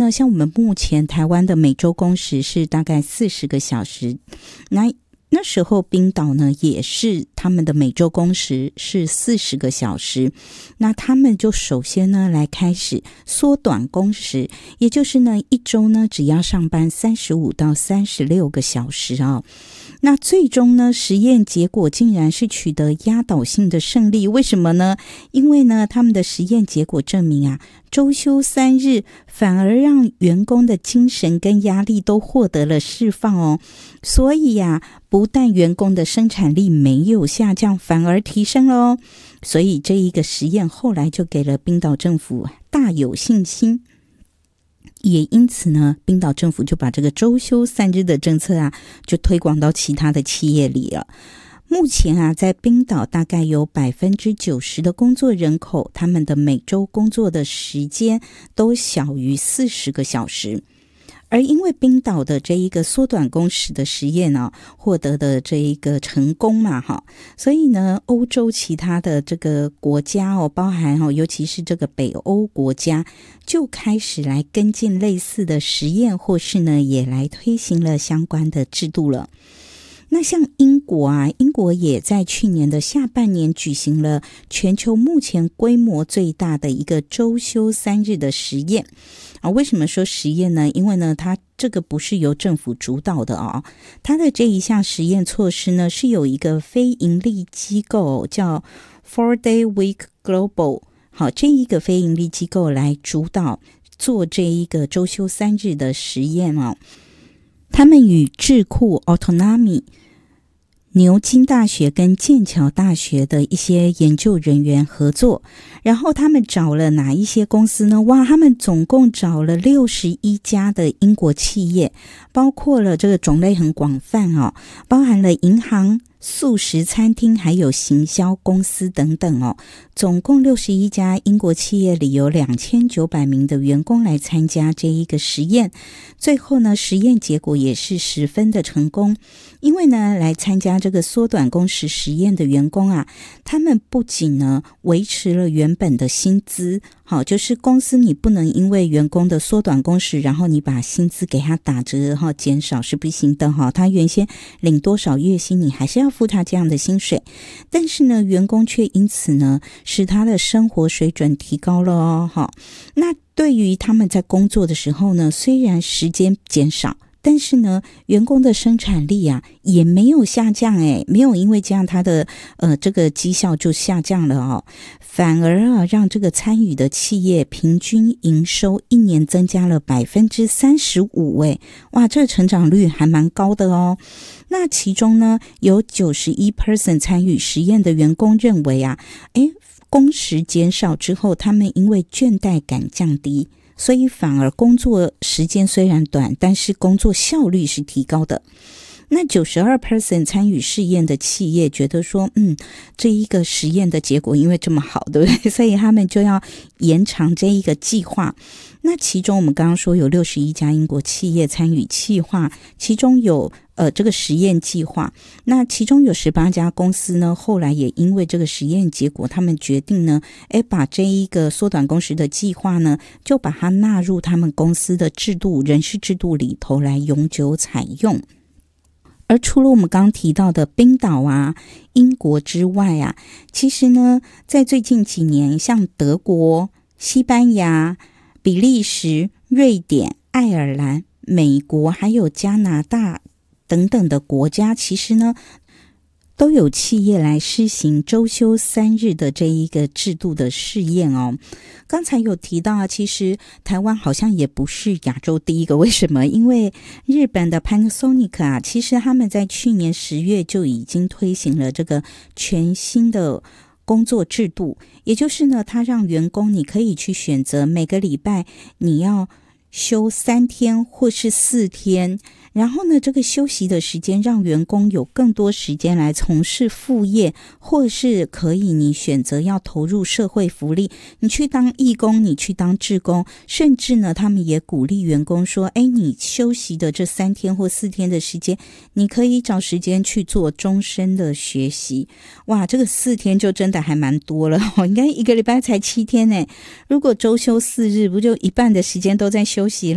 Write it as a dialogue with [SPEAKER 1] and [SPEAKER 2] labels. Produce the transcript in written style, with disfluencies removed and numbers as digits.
[SPEAKER 1] 呢，像我们目前台湾的每周工时是大概40个小时，那时候冰岛呢也是他们的每周工时是40个小时，那他们就首先呢来开始缩短工时，也就是呢一周呢只要上班35到36个小时啊。那最终呢，实验结果竟然是取得压倒性的胜利。为什么呢？因为呢，他们的实验结果证明啊，周休3日反而让员工的精神跟压力都获得了释放哦。所以啊，不但员工的生产力没有下降，反而提升了哦。所以这一个实验后来就给了冰岛政府大有信心。也因此呢，冰岛政府就把这个周休3日的政策啊，就推广到其他的企业里了。目前啊，在冰岛大概有90%的工作人口，他们的每周工作的时间都小于40个小时。而因为冰岛的这一个缩短工时的实验啊，获得的这一个成功嘛，所以呢，欧洲其他的这个国家哦，包含尤其是这个北欧国家，就开始来跟进类似的实验，或是呢，也来推行了相关的制度了。那像英国啊，英国也在去年的下半年举行了全球目前规模最大的一个周休3日的实验啊。为什么说实验呢？因为呢，它这个不是由政府主导的哦，它的这一项实验措施呢，是有一个非营利机构叫 4-Day Week Global， 好，这一个非营利机构来主导做这一个周休3日的实验哦。他们与智库 Autonomy、牛津大学跟剑桥大学的一些研究人员合作，然后他们找了哪一些公司呢？哇，他们总共找了61家的英国企业，包括了这个种类很广泛哦，包含了银行、素食餐厅还有行销公司等等哦，总共61家英国企业里有2900名的员工来参加这一个实验。最后呢，实验结果也是十分的成功，因为呢，来参加这个缩短工时实验的员工啊，他们不仅呢维持了原本的薪资，好，就是公司你不能因为员工的缩短工时，然后你把薪资给他打折哈，减少是不行的哈。他原先领多少月薪，你还是要付他这样的薪水。但是呢，员工却因此呢，使他的生活水准提高了哦，哈。那对于他们在工作的时候呢，虽然时间减少，但是呢，员工的生产力啊也没有下降没有因为这样他的这个绩效就下降了哦，反而啊让这个参与的企业平均营收一年增加了35%哇，这个成长率还蛮高的哦。那其中呢，有91% 参与实验的员工认为啊，工时减少之后，他们因为倦怠感降低，所以反而工作时间虽然短，但是工作效率是提高的。那 92% 参与试验的企业觉得说，这一个实验的结果因为这么好，对不对？所以他们就要延长这一个计划。那其中我们刚刚说有61家英国企业参与计划，其中有这个实验计划，那其中有18家公司呢，后来也因为这个实验结果，他们决定呢，把这一个缩短工时的计划呢，就把它纳入他们公司的制度、人事制度里头来永久采用。而除了我们刚刚提到的冰岛啊、英国之外啊，其实呢，在最近几年，像德国、西班牙、比利时、瑞典、爱尔兰、美国还有加拿大等等的国家，其实呢都有企业来施行周休3日的这一个制度的试验哦。刚才有提到其实台湾好像也不是亚洲第一个，为什么？因为日本的 Panasonic 啊，其实他们在去年10月就已经推行了这个全新的工作制度，也就是呢，他让员工你可以去选择每个礼拜你要休3天或是4天，然后呢，这个休息的时间让员工有更多时间来从事副业，或是可以你选择要投入社会福利，你去当义工，你去当志工，甚至呢，他们也鼓励员工说，你休息的这3天或4天的时间，你可以找时间去做终身的学习。哇，这个4天就真的还蛮多了应该一个礼拜才7天呢，如果周休4日，不就一半的时间都在休息了